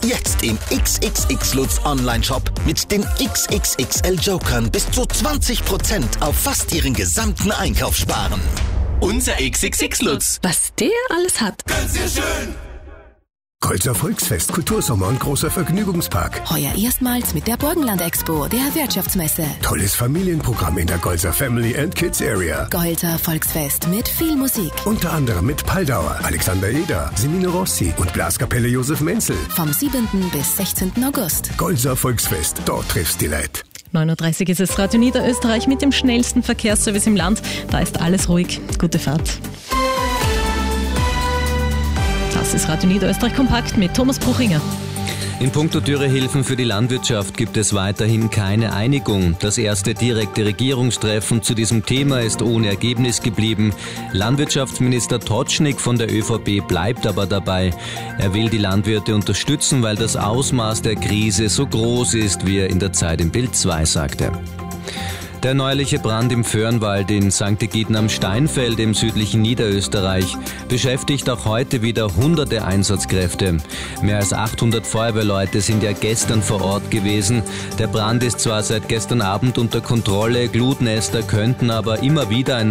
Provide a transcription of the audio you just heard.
Jetzt im XXX Lutz Online-Shop mit den XXXL Jokern bis zu 20% auf fast Ihren gesamten Einkauf sparen. Unser XXX Lutz. Was der alles hat. Ganz sehr schön. Golzer Volksfest, Kultursommer und großer Vergnügungspark. Heuer erstmals mit der Burgenland Expo, der Wirtschaftsmesse. Tolles Familienprogramm in der Golzer Family and Kids Area. Golzer Volksfest mit viel Musik. Unter anderem mit Paldauer, Alexander Eder, Semino Rossi und Blaskapelle Josef Menzel. Vom 7. bis 16. August. Golzer Volksfest, dort triffst die Leute. 9.30 Uhr ist es Radio Niederösterreich mit dem schnellsten Verkehrsservice im Land. Da ist alles ruhig. Gute Fahrt. Das ist Radio Niederösterreich kompakt mit Thomas Bruchinger. In puncto Dürrehilfen für die Landwirtschaft gibt es weiterhin keine Einigung. Das erste direkte Regierungstreffen zu diesem Thema ist ohne Ergebnis geblieben. Landwirtschaftsminister Totschnig von der ÖVP bleibt aber dabei. Er will die Landwirte unterstützen, weil das Ausmaß der Krise so groß ist, wie er in der Zeit im Bild 2 sagte. Der neuerliche Brand im Föhrenwald in St. Egidien am Steinfeld im südlichen Niederösterreich beschäftigt auch heute wieder hunderte Einsatzkräfte. Mehr als 800 Feuerwehrleute sind ja gestern vor Ort gewesen. Der Brand ist zwar seit gestern Abend unter Kontrolle, Glutnester könnten aber immer wieder ein